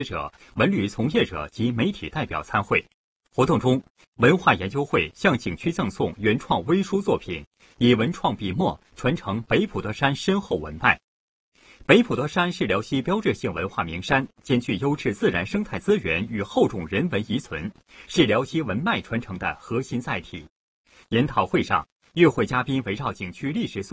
者、文旅从业者及媒体代表参会。活动中，文化研究会向景区赠送原创微书作品，以文创笔墨传承北普陀山深厚文脉。北普陀山是辽西标志性文化名山，兼具优质自然生态资源与厚重人文遗存，是辽西文脉传承的核心载体。研讨会上，与会嘉宾围绕景区历史